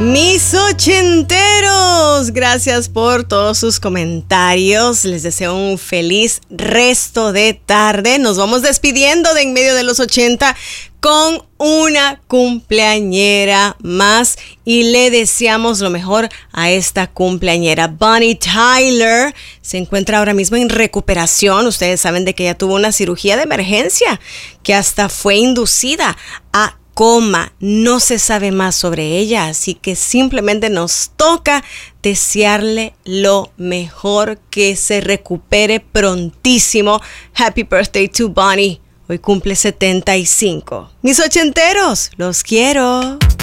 Mis ochenteros, gracias por todos sus comentarios. Les deseo un feliz resto de tarde. Nos vamos despidiendo de En Medio de los 80 con una cumpleañera más y le deseamos lo mejor a esta cumpleañera. Bonnie Tyler se encuentra ahora mismo en recuperación. Ustedes saben de que ella tuvo una cirugía de emergencia que hasta fue inducida a coma. No se sabe más sobre ella, así que simplemente nos toca desearle lo mejor, que se recupere prontísimo. Happy birthday to Bonnie. Hoy cumple 75. Mis ochenteros, los quiero.